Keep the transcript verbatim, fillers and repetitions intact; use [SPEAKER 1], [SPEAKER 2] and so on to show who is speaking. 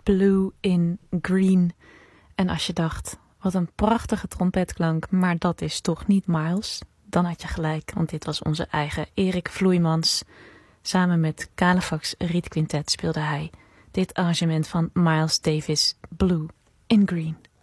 [SPEAKER 1] Blue in Green. En als je dacht, wat een prachtige trompetklank, maar dat is toch niet Miles? Dan had je gelijk, want dit was onze eigen Erik Vloeimans. Samen met Calefax Rietquintet speelde hij dit arrangement van Miles Davis, Blue in Green.